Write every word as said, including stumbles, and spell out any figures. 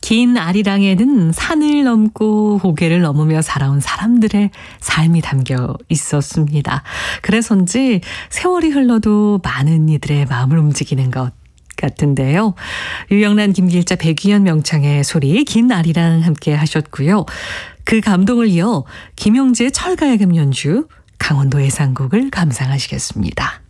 긴 아리랑에는 산을 넘고 고개를 넘으며 살아온 사람들의 삶이 담겨 있었습니다. 그래서인지 세월이 흘러도 많은 이들의 마음을 움직이는 것 같은데요. 유영란, 김길자, 백위연 명창의 소리 긴 아리랑 함께 하셨고요. 그 감동을 이어 김용재의 철가야금 연주 강원도 예산곡을 감상하시겠습니다.